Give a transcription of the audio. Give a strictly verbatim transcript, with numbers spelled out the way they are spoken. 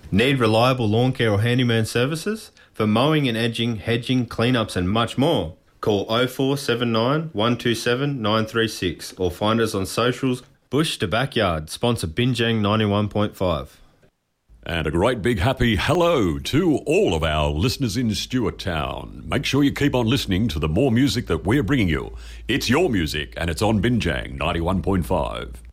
Need reliable lawn care or handyman services? For mowing and edging, hedging, cleanups and much more. Call oh four seven nine, one two seven, nine three six or find us on socials. Bush to Backyard, sponsor Binjang ninety-one point five. And a great big happy hello to all of our listeners in Stuart Town. Make sure you keep on listening to the more music that we're bringing you. It's your music and it's on Binjang ninety-one point five.